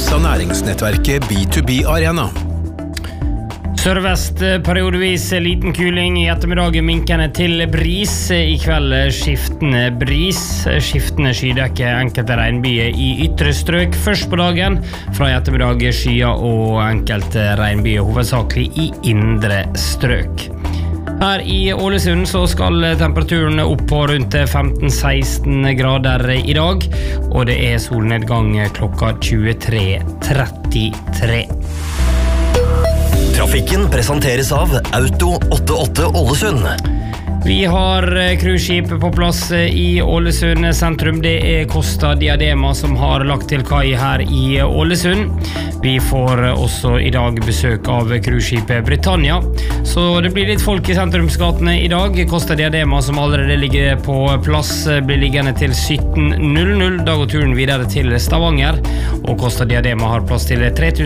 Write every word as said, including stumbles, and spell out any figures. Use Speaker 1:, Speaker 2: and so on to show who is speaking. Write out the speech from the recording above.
Speaker 1: oss av næringsnettverket B to B Arena.
Speaker 2: Sørvest periodevis liten kuling I ettermiddag minkende til bris I kveld skiftende bris skiftende skydekke enkelte regnbyer I ytre strøk først på dagen fra I ettermiddag skyer og enkelte regnbyer hovedsakelig I indre strøk Her I Ålesund så skal temperaturen opp på rundt femten seksten grader I dag og det er solnedgang klokka tjuetre trettitre
Speaker 3: Trafikken presenteres av Auto åttiåtte Ålesund.
Speaker 2: Vi har cruiseskip på plass I Ålesund sentrum. Det er Costa Diadema som har lagt til kai her I Ålesund. Vi får også I dag besøk av cruiseskipet Britannia. Så det blir litt folk I sentrumsgatene I dag. Costa Diadema som allerede ligger på plass blir liggende til sytten null null. Da går turen videre til Stavanger. Og Costa Diadema har plass til tre tusen